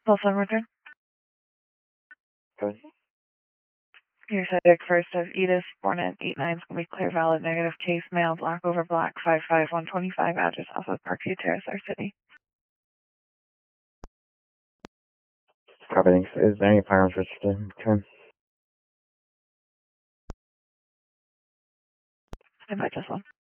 Telephone return. Good. Your subject first of Edith, born at 89, is going to be clear, valid, negative case, mail, block over block, 55125, address off of Parkview Terrace, our city. Copy. Is there any firearms registered? Okay. Stand by, just one.